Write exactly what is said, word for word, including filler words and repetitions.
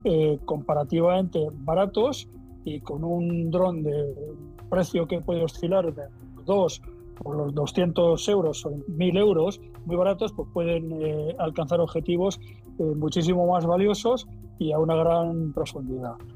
eh, comparativamente baratos, y con un dron de precio que puede oscilar de dos por los doscientos euros o mil euros, muy baratos, pues pueden eh, alcanzar objetivos eh, muchísimo más valiosos y a una gran profundidad.